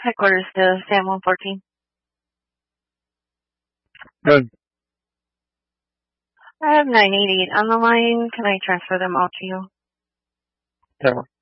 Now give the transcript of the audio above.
Headquarters to San 114. Good. I have 988 on the line. Can I transfer them all to you? Sure.